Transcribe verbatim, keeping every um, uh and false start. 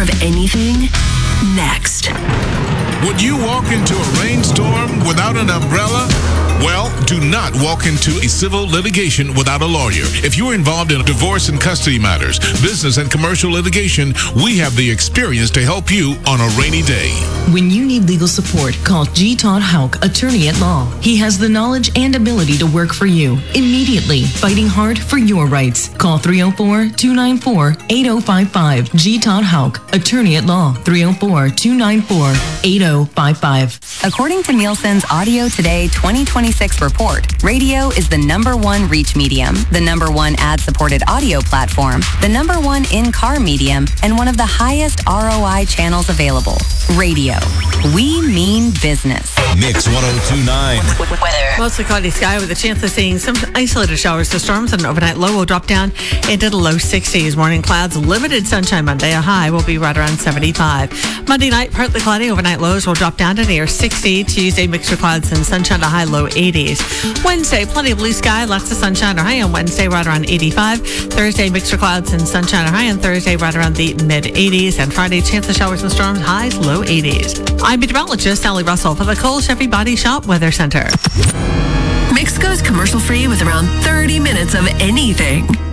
of anything? Next. Would you walk into a rainstorm without an umbrella? Well, do not walk into a civil litigation without a lawyer. If you're involved in divorce and custody matters, business and commercial litigation, we have the experience to help you on a rainy day. When you need legal support, call G. Todd Hauk, attorney at law. He has the knowledge and ability to work for you immediately, fighting hard for your rights. Call three oh four, two nine four, eight oh five five. G. Todd Hauk, attorney at law. three oh four, two nine four, eight oh five five. According to Nielsen's Audio Today twenty twenty-six report, radio is the number one reach medium, the number one ad-supported audio platform, the number one in-car medium, and one of the highest R O I channels available. Radio. We mean business. Mix one oh two point nine. Weather. Mostly cloudy sky with a chance of seeing some isolated showers to storms, and an overnight low will drop down into the low sixties. Morning clouds, limited sunshine Monday. A high will be right around seventy-five. Monday night, partly cloudy. Overnight lows will drop down to near sixty. Tuesday, mixed with clouds and sunshine, a high low eighties. Wednesday, plenty of blue sky, lots of sunshine, or high on Wednesday, right around eighty-five. Thursday, mixed with clouds and sunshine, or high on Thursday, right around the mid eighties. And Friday, chance of showers and storms, highs low eighties. I'm meteorologist Sally Russell for the Cole Chevy Body Shop Weather Center. Mix goes commercial free with around thirty minutes of anything.